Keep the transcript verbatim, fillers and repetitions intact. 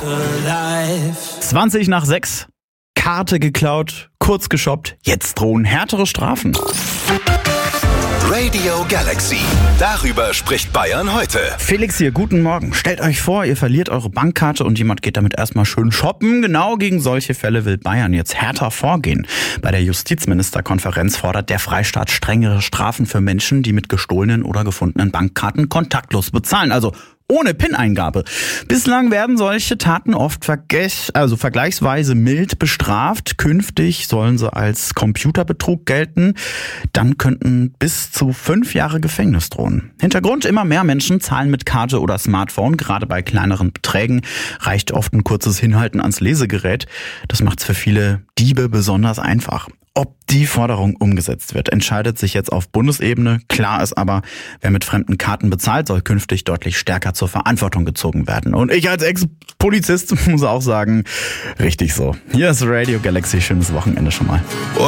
zwanzig nach sechs, Karte geklaut, kurz geshoppt, jetzt drohen härtere Strafen. Radio Galaxy. Darüber spricht Bayern heute. Felix hier, guten Morgen. Stellt euch vor, ihr verliert eure Bankkarte und jemand geht damit erstmal schön shoppen. Genau gegen solche Fälle will Bayern jetzt härter vorgehen. Bei der Justizministerkonferenz fordert der Freistaat strengere Strafen für Menschen, die mit gestohlenen oder gefundenen Bankkarten kontaktlos bezahlen. Also ohne PIN-Eingabe. Bislang werden solche Taten oft vergess- also vergleichsweise mild bestraft. Künftig sollen sie als Computerbetrug gelten. Dann könnten bis zu fünf Jahre Gefängnis drohen. Hintergrund: immer mehr Menschen zahlen mit Karte oder Smartphone. Gerade bei kleineren Beträgen reicht oft ein kurzes Hinhalten ans Lesegerät. Das macht's für viele Diebe besonders einfach. Ob die Forderung umgesetzt wird, entscheidet sich jetzt auf Bundesebene. Klar ist aber, wer mit fremden Karten bezahlt, soll künftig deutlich stärker zur Verantwortung gezogen werden. Und ich als Ex-Polizist muss auch sagen, richtig so. Hier ist Radio Galaxy. Schönes Wochenende schon mal.